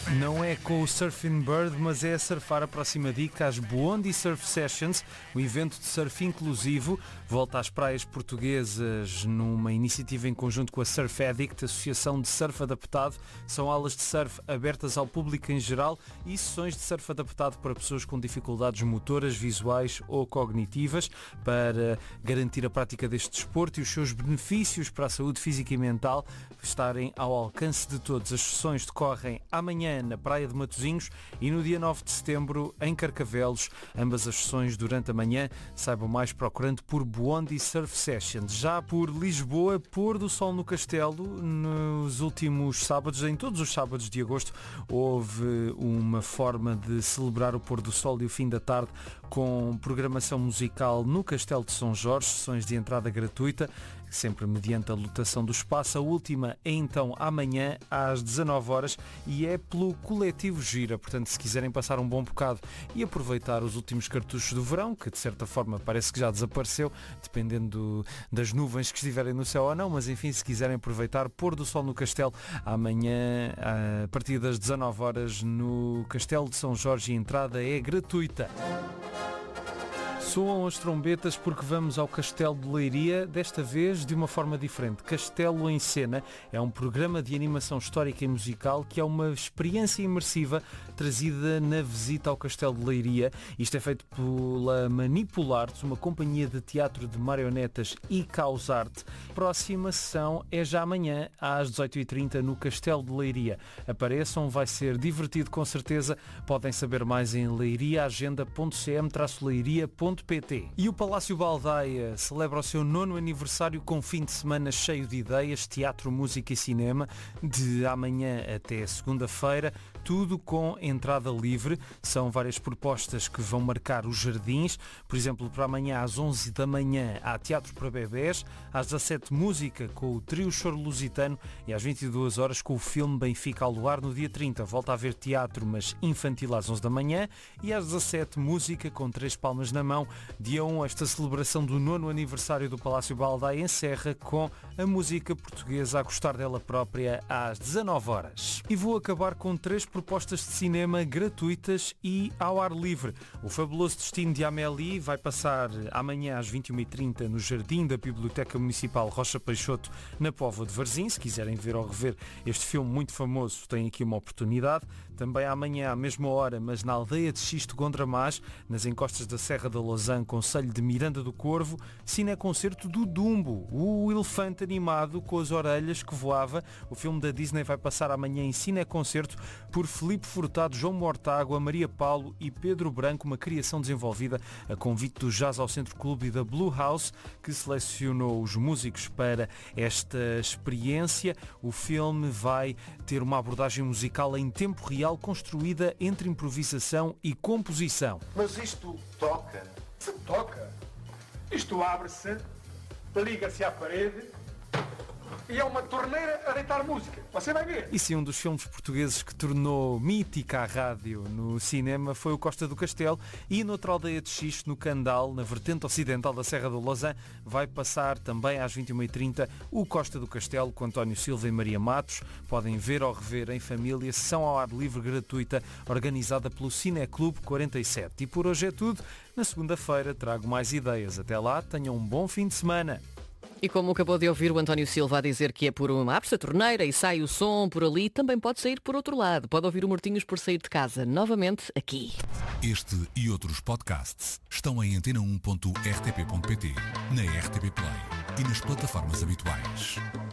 Não é com o Surfing Bird, mas é a surfar a próxima dica às Bondi Surf Sessions, o evento de surf inclusivo. Volta às praias portuguesas numa iniciativa em conjunto com a Surf Addict, Associação de Surf Adaptado. São aulas de surf abertas ao público em geral e sessões de surf adaptado para pessoas com dificuldades motoras, visuais ou cognitivas, para garantir a prática deste desporto e os seus benefícios para a saúde física e mental estarem ao alcance de todos. As sessões decorrem amanhã na Praia de Matosinhos e no dia 9 de setembro em Carcavelos, ambas as sessões durante a manhã. Saibam mais procurando por Bondi Surf Sessions. Já por Lisboa, pôr do sol no Castelo, nos últimos sábados, em todos os sábados de agosto, houve uma forma de celebrar o pôr do sol e o fim da tarde com programação musical no Castelo de São Jorge, sessões de entrada gratuita, sempre mediante a lotação do espaço. A última é então amanhã às 19 horas e é pelo Coletivo Gira. Portanto, se quiserem passar um bom bocado e aproveitar os últimos cartuchos do verão, que de certa forma parece que já desapareceu, dependendo das nuvens que estiverem no céu ou não, mas enfim, se quiserem aproveitar, pôr do sol no Castelo amanhã a partir das 19 horas no Castelo de São Jorge, e a entrada é gratuita. Soam as trombetas porque vamos ao Castelo de Leiria, desta vez de uma forma diferente. Castelo em Cena é um programa de animação histórica e musical que é uma experiência imersiva trazida na visita ao Castelo de Leiria. Isto é feito pela Manipularte, uma companhia de teatro de marionetas e causarte. Próxima sessão é já amanhã às 18h30 no Castelo de Leiria. Apareçam, vai ser divertido com certeza. Podem saber mais em leiriaagenda.cm-leiria.pt. E o Palácio Baldaia celebra o seu 9º aniversário com fim de semana cheio de ideias, teatro, música e cinema, de amanhã até segunda-feira, tudo com entrada livre. São várias propostas que vão marcar os jardins. Por exemplo, para amanhã às 11 da manhã há teatro para bebés, às 17 música com o trio Choro Lusitano e às 22 horas com o filme Benfica ao Luar. No dia 30 volta a haver teatro, mas infantil às 11 da manhã, e às 17 música com 3 palmas na mão. Dia 1, esta celebração do 9º aniversário do Palácio Baldaia encerra com a música portuguesa a gostar dela própria às 19 horas. E vou acabar com 3 propostas de cinema gratuitas e ao ar livre. O Fabuloso Destino de Amélie vai passar amanhã às 21h30 no Jardim da Biblioteca Municipal Rocha Peixoto, na Póvoa de Varzim. Se quiserem ver ou rever este filme muito famoso, têm aqui uma oportunidade. Também amanhã à mesma hora, mas na aldeia de Xisto Gondramás, nas encostas da Serra da Lousã, concelho de Miranda do Corvo, cineconcerto do Dumbo, o elefante animado com as orelhas que voava. O filme da Disney vai passar amanhã em cineconcerto por Filipe Furtado, João Mortágua, Maria Paulo e Pedro Branco, uma criação desenvolvida a convite do Jazz ao Centro Clube e da Blue House, que selecionou os músicos para esta experiência. O filme vai ter uma abordagem musical em tempo real, construída entre improvisação e composição. Mas isto toca? Se toca, isto abre-se, liga-se à parede e é uma torneira a deitar música. Você vai ver. E sim, um dos filmes portugueses que tornou mítica a rádio no cinema foi o Costa do Castelo, e noutra aldeia de Xisto, no Candal, na vertente ocidental da Serra da Lousã, vai passar também às 21h30 o Costa do Castelo com António Silva e Maria Matos. Podem ver ou rever em família, sessão ao ar livre gratuita, organizada pelo Cineclube 47. E por hoje é tudo. Na segunda-feira trago mais ideias. Até lá, tenham um bom fim de semana. E como acabou de ouvir o António Silva a dizer que é por uma abre-se a torneira e sai o som por ali, também pode sair por outro lado. Pode ouvir o Mortinhos por sair de casa, novamente aqui. Este e outros podcasts estão em antena1.rtp.pt, na RTP Play e nas plataformas habituais.